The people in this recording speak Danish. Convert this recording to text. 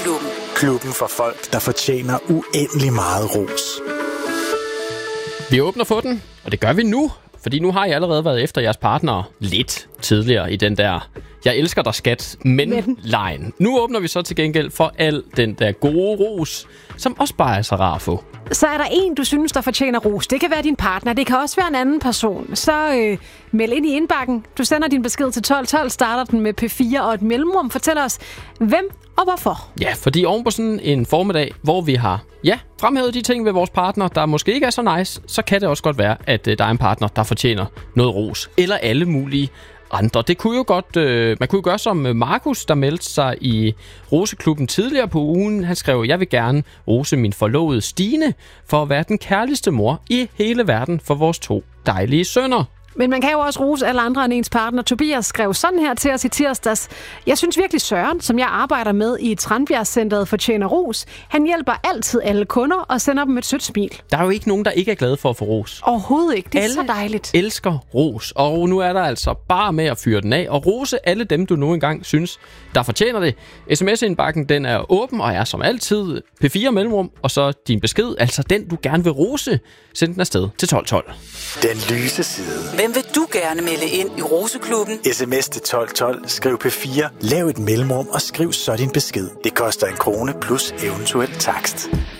Roseklubben. Klubben for folk, der fortjener uendelig meget ros. Vi åbner for den, og det gør vi nu. Fordi nu har I allerede været efter jeres partner lidt tidligere i den der jeg elsker dig, skat, men-line. Nu åbner vi så til gengæld for al den der gode ros, som også bare er så rar at få. Så er der en, du synes, der fortjener ros. Det kan være din partner, det kan også være en anden person. Så meld ind i indbakken. Du sender din besked til 1212, starter den med P4 og et mellemrum. Fortæl os, hvem og hvorfor. Ja, fordi oven på sådan en formiddag, hvor vi har fremhævet de ting ved vores partner, der måske ikke er så nice, så kan det også godt være, at der er en partner, der fortjener noget ros. Eller alle mulige andre. Det kunne jo godt, man kunne jo gøre som Markus, der meldte sig i Roseklubben tidligere på ugen. Han skrev, jeg vil gerne rose min forlovede Stine for at være den kærligste mor i hele verden for vores 2 dejlige sønner. Men man kan jo også rose alle andre end ens partner. Tobias skrev sådan her til os i tirsdags. Jeg synes virkelig Søren, som jeg arbejder med i Tranbjerg-centret, fortjener ros. Han hjælper altid alle kunder og sender dem et sødt smil. Der er jo ikke nogen, der ikke er glade for at få ros. Overhovedet ikke. Det er alle så dejligt. Elsker ros. Og nu er der altså bare med at fyre den af og rose alle dem, du nu engang synes, der fortjener det. SMS-indbakken, den er åben og er som altid P4 mellemrum, og så din besked, altså den, du gerne vil rose. Send den afsted til 1212. Den lyse side. Hvem vil du gerne melde ind i Roseklubben? SMS til 1212, skriv P4, lav et mellemrum og skriv så din besked. Det koster 1 krone plus eventuel takst.